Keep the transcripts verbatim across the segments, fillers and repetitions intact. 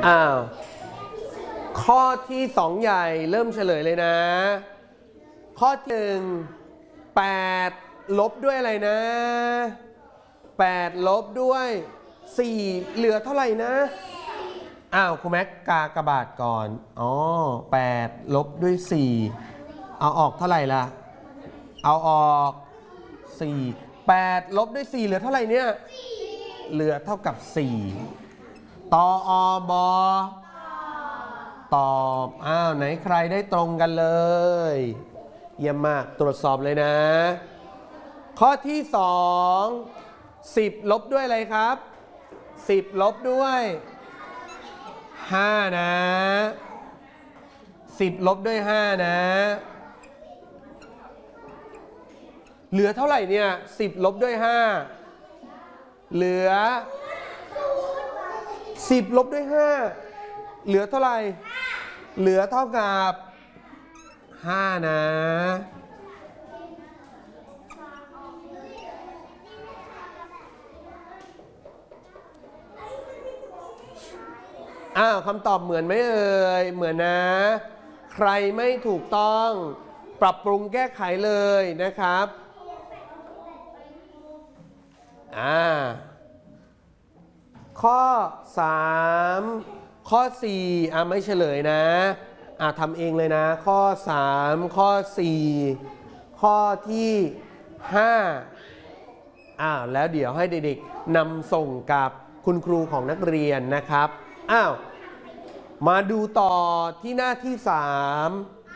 อ้าวข้อที่สองใหญ่เริ่มเฉลยเลยนะข้อที่หนึ่งแปดลบด้วยอะไรนะแปดลบด้วยสี่เหลือเท่าไหร่นะอ้าวครูแม็กกากระบาดก่อนอ๋อแปดลบด้วยสี่เอาออกเท่าไหร่ล่ะเอาออกสี่แปดลบด้วยสี่เหลือเท่าไหร่เนี่ยเหลือเท่ากับสี่ตออบอตอบอ้าวไหนใครได้ตรงกันเลยเยี่ยมมากตรวจสอบเลยนะข้อที่สองสิบลบด้วยอะไรครับสิบลบด้วยห้านะสิบลบด้วยห้านะเหลือเท่าไหร่เนี่ยสิบลบด้วยห้าเหลือสิบลบด้วยห้าเหลือเท่าไหร่เหลือเท่ากับห้านะอ้าวคำตอบเหมือนไหมเอ่ยเหมือนนะใครไม่ถูกต้องปรับปรุงแก้ไขเลยนะครับอ่าข้อสามข้อสี่อ่ะไม่เฉลยนะอ่ะทำเองเลยนะข้อสามข้อสี่ข้อที่ห้าอ้าวแล้วเดี๋ยวให้เด็กๆนำส่งกับคุณครูของนักเรียนนะครับอ้าวมาดูต่อที่หน้าที่สาม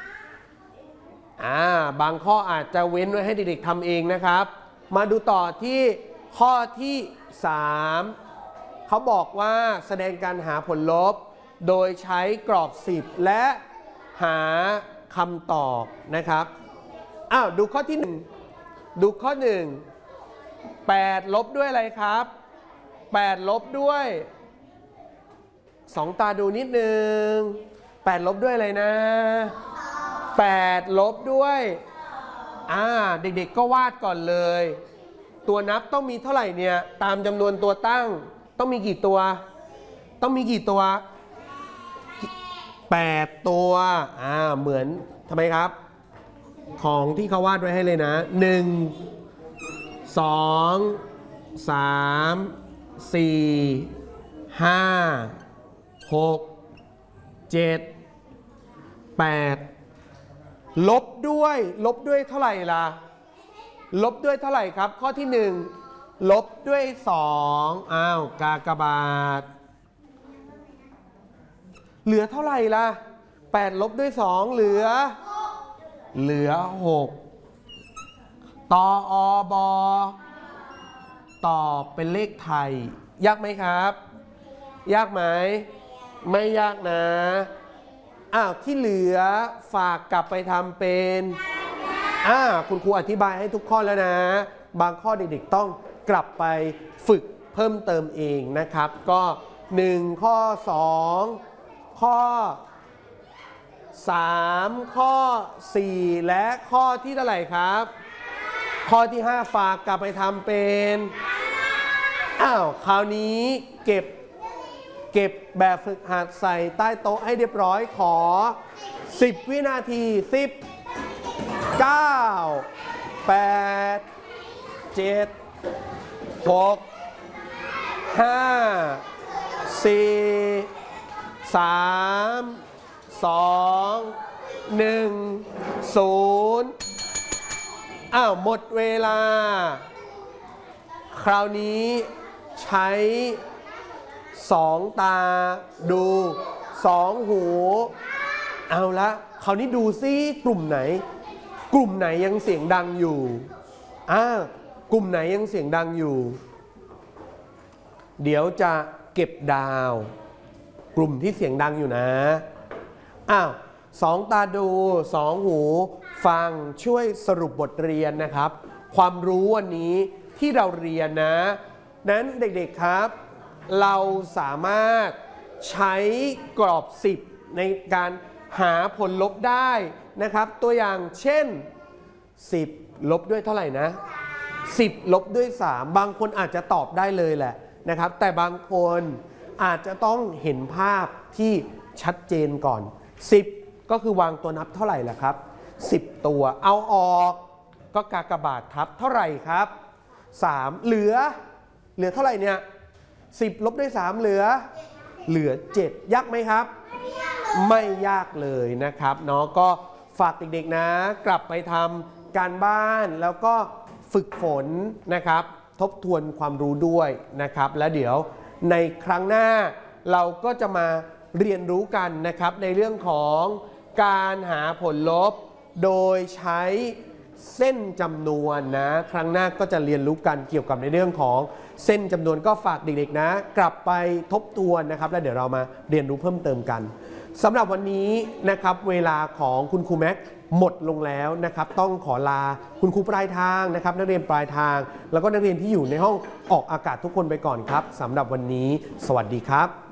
อ่าบางข้ออาจจะเว้นไว้ให้เด็กๆทำเองนะครับมาดูต่อที่ข้อที่สามเขาบอกว่าแสดงการหาผลลบโดยใช้กรอบสิบและหาคำตอบนะครับอ้าวดูข้อที่หนึ่งดูข้อหนึ่งแปดลบด้วยอะไรครับแปดลบด้วยสองตาดูนิดนึงแปดลบด้วยอะไรนะแปดลบด้วยอ่าเด็กๆก็วาดก่อนเลยตัวนับต้องมีเท่าไหร่เนี่ยตามจำนวนตัวตั้งต้องมีกี่ตัวต้องมีกี่ตัวแปดตัวอ่าเหมือนทำไมครับของที่เขาวาดไว้ให้เลยนะหนึ่งสองสามสี่ห้าหกเจ็ดแปดลบด้วยลบด้วยเท่าไหร่ล่ะลบด้วยเท่าไหร่ครับข้อที่หนึ่งลบด้วยสองอ้าวกากบาทเหลือเท่าไหร่ล่ะแปดลบด้วยสองเหลือเหลือหกตออบอตอบเป็นเลขไทยยากไหมครับยากไหมไม่ยากนะอ้าวที่เหลือฝากกลับไปทำเป็นอ่าคุณครูอธิบายให้ทุกข้อแล้วนะบางข้อเด็กๆต้องกลับไปฝึกเพิ่มเติมเองนะครับก็หนึ่งข้อสองข้อสามข้อสี่และข้อที่เท่าไหร่ครับข้อที่ห้าฝากกลับไปทำเป็นอ้าวคราวนี้เก็บเก็บแบบฝึกหัดใส่ใต้โต๊ะให้เรียบร้อยขอสิบวินาทีสิบ เก้า แปด เจ็ด หก ห้า สี่ สาม สอง หนึ่ง ศูนย์อ้าวหมดเวลาคราวนี้ใช้สองตาดูสองหูเอาละคราวนี้ดูซิกลุ่มไหนกลุ่มไหนยังเสียงดังอยู่อ่ากลุ่มไหนยังเสียงดังอยู่เดี๋ยวจะเก็บดาวกลุ่มที่เสียงดังอยู่นะอ้าวสองตาดูสองหูฟังช่วยสรุปบทเรียนนะครับความรู้วันนี้ที่เราเรียนนะนั้นเด็กๆครับเราสามารถใช้กรอบสิบในการหาผลลบได้นะครับตัวอย่างเช่นสิบลบด้วยเท่าไหร่นะสิบลบด้วยสามบางคนอาจจะตอบได้เลยแหละนะครับแต่บางคนอาจจะต้องเห็นภาพที่ชัดเจนก่อนสิบก็คือวางตัวนับเท่าไหร่ล่ะครับสิบตัวเอาออกก็กากบาททับเท่าไหร่ครับสามเหลือเหลือเท่าไหร่เนี่ยสิบลบด้วยสามเหลือเหลือเจ็ดยากไหมครับไม่ยากเลยนะครับเนาะก็ฝากเด็กๆนะกลับไปทำการบ้านแล้วก็ฝึกฝนนะครับทบทวนความรู้ด้วยนะครับและเดี๋ยวในครั้งหน้าเราก็จะมาเรียนรู้กันนะครับในเรื่องของการหาผลลบโดยใช้เส้นจำนวนนะครั้งหน้าก็จะเรียนรู้กันเกี่ยวกับในเรื่องของเส้นจำนวนก็ฝากเด็กๆนะกลับไปทบทวนนะครับแล้วเดี๋ยวเรามาเรียนรู้เพิ่มเติมกันสำหรับวันนี้นะครับเวลาของคุณครูแม็กหมดลงแล้วนะครับต้องขอลาคุณครูปลายทางนะครับนักเรียนปลายทางแล้วก็นักเรียนที่อยู่ในห้องออกอากาศทุกคนไปก่อนครับสำหรับวันนี้สวัสดีครับ